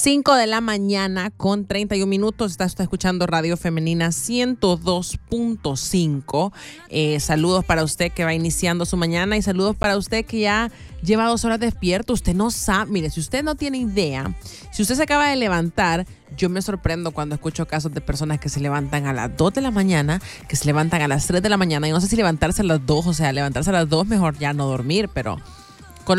5 de la mañana con 31 minutos. Está escuchando Radio Femenina 102.5. Saludos para usted que va iniciando su mañana y saludos para usted que ya lleva 2 horas despierto. Usted no sabe, mire, si usted no tiene idea, si usted se acaba de levantar, yo me sorprendo cuando escucho casos de personas que se levantan a las 2 de la mañana, que se levantan a las 3 de la mañana. Y no sé si levantarse a las 2, o sea, levantarse a las 2 mejor ya no dormir, pero